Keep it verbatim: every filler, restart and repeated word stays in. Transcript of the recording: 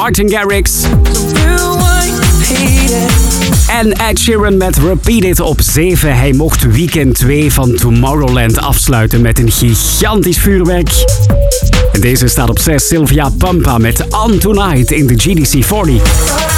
Martin Garrix. En Ed Sheeran met Repeat It op zeven. Hij mocht weekend twee van Tomorrowland afsluiten met een gigantisch vuurwerk. En deze staat op zes. Sylvia Pampa met On Tonight in de G D C veertig.